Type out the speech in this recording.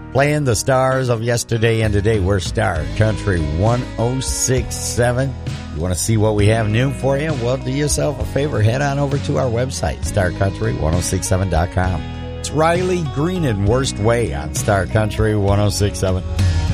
Playing the stars of yesterday and today. We're Star Country 106.7. You want to see what we have new for you? Well, do yourself a favor. Head on over to our website, starcountry1067.com. It's Riley Green and Worst Way on Star Country 106.7.